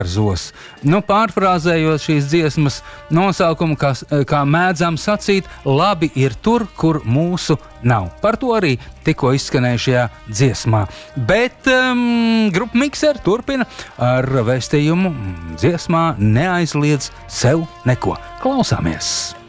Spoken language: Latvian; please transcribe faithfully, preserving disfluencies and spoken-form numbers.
Zos. Nu, pārfrāzējot šīs dziesmas nosaukumu, kā, kā mēdzam sacīt, labi ir tur, kur mūsu nav. Par to arī tikko izskanējušajā dziesmā. Bet um, grupa Mikser turpina ar vēstījumu dziesmā Neaizliedz sev neko. Klausāmies!